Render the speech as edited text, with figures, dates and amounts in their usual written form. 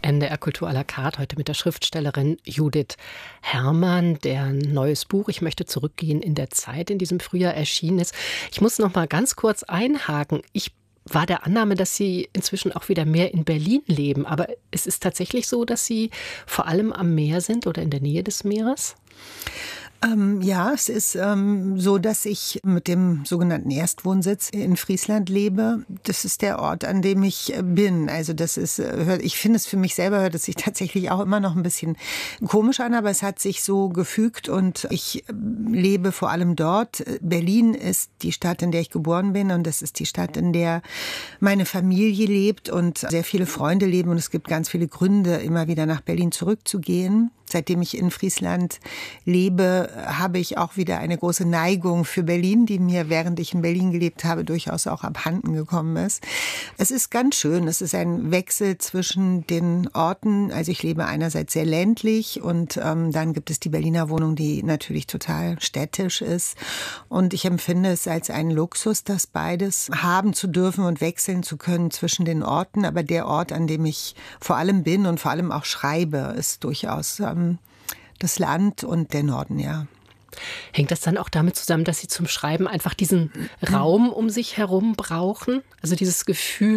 NDR Kultur à la carte, heute mit der Schriftstellerin Judith Herrmann, deren neues Buch Ich möchte zurückgehen in der Zeit in diesem Frühjahr erschienen ist. Ich muss noch mal ganz kurz einhaken. Ich war der Annahme, dass Sie inzwischen auch wieder mehr in Berlin leben. Aber es ist tatsächlich so, dass Sie vor allem am Meer sind oder in der Nähe des Meeres? Ja, es ist so, dass ich mit dem sogenannten Erstwohnsitz in Friesland lebe. Das ist der Ort, an dem ich bin. Also das ist, ich finde es für mich selber, hört es sich tatsächlich auch immer noch ein bisschen komisch an, aber es hat sich so gefügt und ich lebe vor allem dort. Berlin ist die Stadt, in der ich geboren bin, und das ist die Stadt, in der meine Familie lebt und sehr viele Freunde leben, und es gibt ganz viele Gründe, immer wieder nach Berlin zurückzugehen. Seitdem ich in Friesland lebe, habe ich auch wieder eine große Neigung für Berlin, die mir, während ich in Berlin gelebt habe, durchaus auch abhanden gekommen ist. Es ist ganz schön. Es ist ein Wechsel zwischen den Orten. Also ich lebe einerseits sehr ländlich und dann gibt es die Berliner Wohnung, die natürlich total städtisch ist. Und ich empfinde es als einen Luxus, das beides haben zu dürfen und wechseln zu können zwischen den Orten. Aber der Ort, an dem ich vor allem bin und vor allem auch schreibe, ist durchaus das Land und der Norden, ja. Hängt das dann auch damit zusammen, dass Sie zum Schreiben einfach diesen Raum um sich herum brauchen? Also dieses Gefühl